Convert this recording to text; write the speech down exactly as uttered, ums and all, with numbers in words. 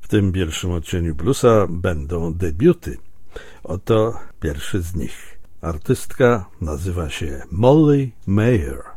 W tym pierwszym odcieniu bluesa będą debiuty. Oto pierwszy z nich. Artystka nazywa się Molly Mayer.